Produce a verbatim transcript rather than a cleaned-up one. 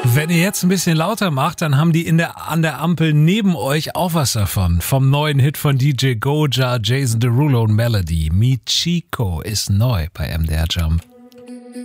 Wenn ihr jetzt ein bisschen lauter macht, dann haben die in der, an der Ampel neben euch auch was davon. Vom neuen Hit von D J Goja, Jason Derulo und Melody. Michiko ist neu bei M D R Jump.